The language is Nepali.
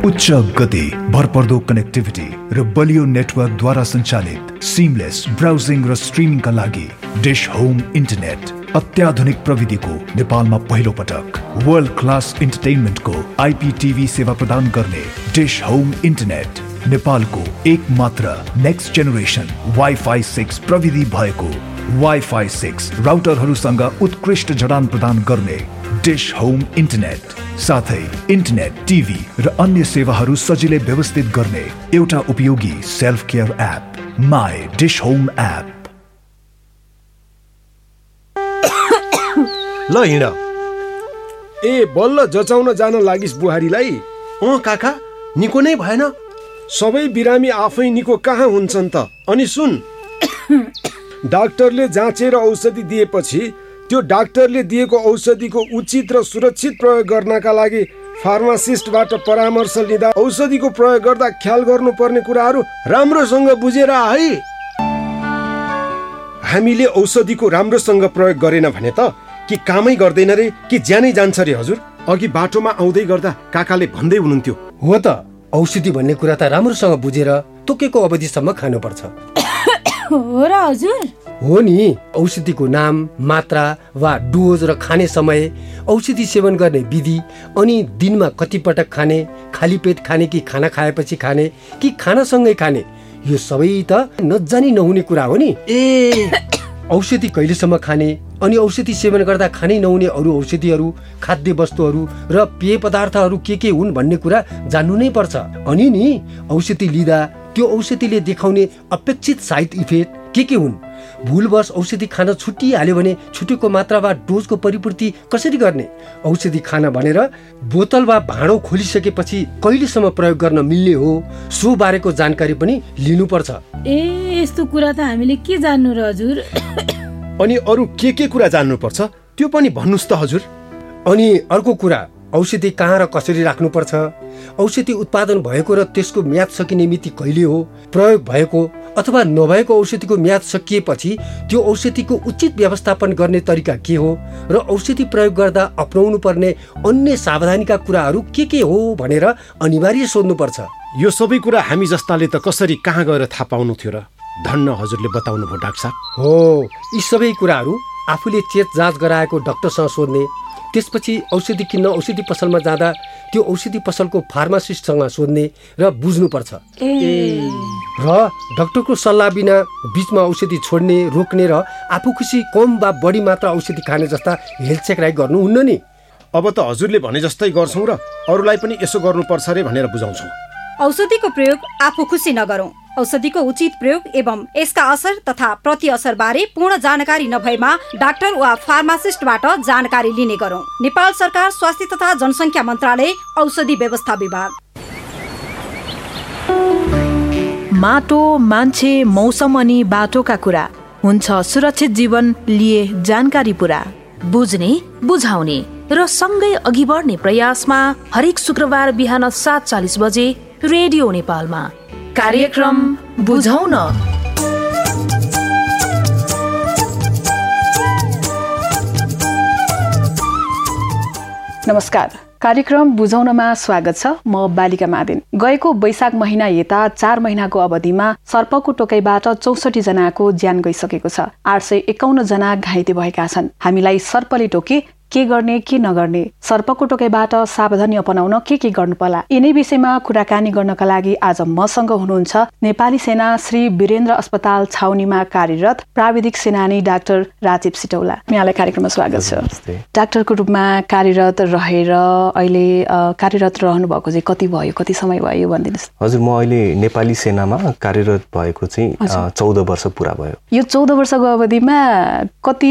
उच्च गति, भरपर्दो कनेक्टिभिटी र बलियो नेटवर्कद्वारा सञ्चालित सिमलेस ब्राउजिङ र स्ट्रिमिङका लागि डिश होम इन्टरनेट अत्याधुनिक प्रविधिको नेपालमा पहिलो पटक वर्ल्ड क्लास इन्टरटेनमेन्टको IPTV सेवा प्रदान गर्ने डिश होम इन्टरनेट नेपालको एक मात्र नेक्स्ट जेनेरेसन वाइफाई 6 प्रविधि भएको वाइफाई 6 राउटरहरूसँग उत्कृष्ट जडान प्रदान गर्ने डिश होम इन्टरनेट साथै इन्टरनेट, टिभी र अन्य सेवाहरू सजिलै व्यवस्थित गर्ने एउटा उपयोगी self care app my dish home app. ल हिँड। ए बल्ल जचाउन जान लागिस् बुहारीलाई? काका, निको नै भएन? सबै बिरामी आफै निको कहाँ हुन्छन् त? अनि सुन, डाक्टरले जाँचेर औषधि दिएपछि त्यो डाक्टरले दिएको औषधिको उचित र सुरक्षित प्रयोग गर्नका लागि फार्मासिस्टबाट परामर्श लिँदा औषधिको प्रयोग गर्दा ख्याल गर्नुपर्ने कुराहरू राम्रोसँग बुझेर है। हामीले औषधिको राम्रोसँग प्रयोग गरेन भने त कि कामै गर्दैन रे कि ज्यानै जान्छ रे हजुर। अघि बाटोमा आउँदै गर्दा काकाले भन्दै हुनुहुन्थ्यो। हो त, औषधि भन्ने कुरा त राम्रोसँग बुझेर तोकेको अवधिसम्म खानुपर्छ। हो र हजुर? हो नि, औषधिको नाम, मात्रा वा डोज र खाने समय, औषधि सेवन गर्ने विधि, अनि दिनमा कति पटक खाने, खाली पेट खाने कि खाना खाएपछि खाने कि खानासँगै खाने, यो सबै त नजानी नहुने कुरा हो नि। औषधि कहिलेसम्म खाने, अनि औषधि सेवन गर्दा खानै नहुने अरू औषधिहरू, खाद्य वस्तुहरू र पेय पदार्थहरू के हुन् भन्ने कुरा जान्नु नै पर्छ। अनि नि औषधि लिँदा त्यो औषधिले देखाउने अपेक्षित साइड इफेक्ट के हुन्, भुलवश औषधि खान छुटिहाल्यो भने छुटेको मात्रा वा डोजको परिपूर्ति कसरी गर्ने, औषधि खान भनेर बोतल वा भाँडो खोलिसकेपछि कहिलेसम्म प्रयोग गर्न मिल्ने हो, सो बारेको जानकारी पनि लिनुपर्छ। यस्तो कुरा त हामीले के जान्नु र हजुर? अनि अरू के कुरा जान्नुपर्छ त्यो पनि भन्नुस् त हजुर। अनि अर्को कुरा, औषधि कहाँ र कसरी राख्नुपर्छ, औषधि उत्पादन भएको र त्यसको म्याद सकिने मिति कहिले हो, प्रयोग भएको अथवा नभएको औषधिको म्याद सकिएपछि त्यो औषधिको उचित व्यवस्थापन गर्ने तरिका के हो र औषधि प्रयोग गर्दा अपनाउनु पर्ने अन्य सावधानीका कुराहरू के हो भनेर अनिवार्य सोध्नुपर्छ। यो सबै कुरा हामी जस्ताले त कसरी कहाँ गएर थाहा पाउनु थियो र? धन्न हजुरले बताउनु भयो डाक्टर साहब। हो, यी सबै कुराहरू आफूले चेत जाँच गराएको डाक्टरसँग सोध्ने, त्यसपछि औषधि किन्न औषधि पसलमा जाँदा त्यो औषधि पसलको फार्मासिस्टसँग सोध्ने र बुझ्नुपर्छ। र डाक्टरको सल्लाह बिना बीचमा औषधि छोड्ने, रोक्ने र आफू खुसी कम वा बढी मात्रा औषधि खाने जस्ता हेलचेक्राइ गर्नुहुन्न नि। अब त हजुरले भने जस्तै गर्छौँ र अरूलाई पनि यसो गर्नुपर्छ रे भनेर बुझाउँछौँ। औषधिको प्रयोग आफू खुसी नगरौँ। औषधिको उचित प्रयोग एवं यसका असर तथा प्रति असर बारे पूर्ण जानकारी नभएमा डाक्टर वा फार्मासिस्टबाट जानकारी लिने गरौँ। नेपाल सरकार स्वास्थ्य तथा जनसङ्ख्या मन्त्रालय औषधि व्यवस्था विभाग। माटो, मान्छे, मौसम अनि बाटोका कुरा हुन्छ सुरक्षित जीवन लिए जानकारी पुरा, बुझ्ने, बुझाउने र सँगै अघि बढ्ने प्रयासमा हरेक शुक्रबार बिहान 7:40 बजे रेडियो नेपालमा कार्यक्रम बुझौँ न। नमस्कार, कार्यक्रम बुझौनमा स्वागत छ। म बालिका मादिन। गएको वैशाख महिना यता 4 महिनाको अवधिमा सर्पको टोकाइबाट 64 जनाको ज्यान गइसकेको छ। 851 जना घाइते भएका छन्। हामीलाई सर्पले टोके के गर्ने के नगर्ने, सर्पको टोकाइबाट सावधानी अपनाउन के गर्नु पर्ला, यिनै विषयमा कुराकानी गर्नका लागि आज मसँग हुनुहुन्छ नेपाली सेना श्री वीरेन्द्र अस्पताल छाउनीमा कार्यरत प्राविधिक सेनानी डाक्टर राजीव सिटौला। यहाँलाई कार्यक्रममा स्वागत छ। डाक्टरको रूपमा कार्यरत रहेर अहिले कार्यरत रहनु भएको चाहिँ कति भयो, कति समय भयो भनिदिनुहोस्। हजुर, म अहिले नेपाली सेनामा कार्यरत भएको चाहिँ 14 वर्ष पुरा भयो। यो 14 वर्षको अवधिमा कति